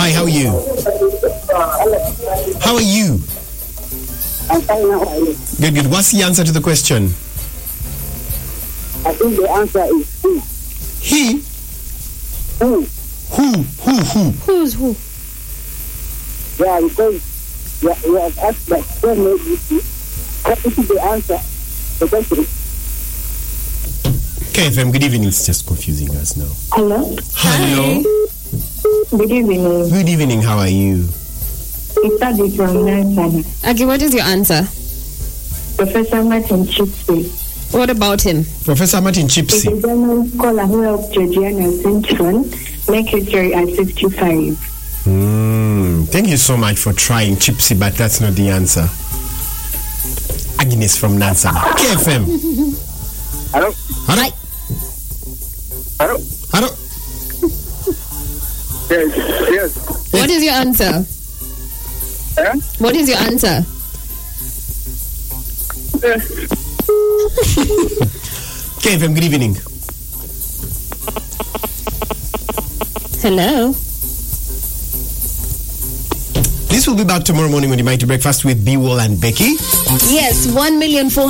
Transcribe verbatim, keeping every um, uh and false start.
Hi, how are you? How are you? I'm fine. How are you? Good, good. What's the answer to the question? I think the answer is who. He? Who? Who? Who? Who? Who's who? Yeah, because you, you have asked that so maybe what is the answer? The question. K F M, good evening. It's just confusing us now. Hello. Hello. Good evening. Good evening. How are you? It's Adi from Nansana. Okay, what is your answer? Professor Martin Chipsey. What about him? Professor Martin He's a Chipsey. German scholar who helped Georgiana Simpson make history at fifty-five. Mm, thank you so much for trying Chipsey, but that's not the answer. Agnes from Nansana. K F M. Hello? Hello? Hello? Hello? Yes. Yes. What is your answer? Eh? What is your answer? Yes. K F M, good evening. Hello. This will be back tomorrow morning with the Mighty Breakfast with B-Wall and Becky. Yes, one million four